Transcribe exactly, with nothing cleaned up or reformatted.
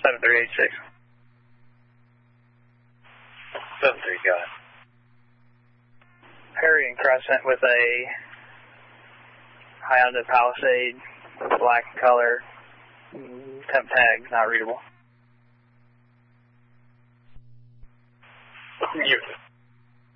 seven three eight six. seven three, got it. Harry and Crescent with a Hyundai Palisade, black color, temp tag, not readable. You.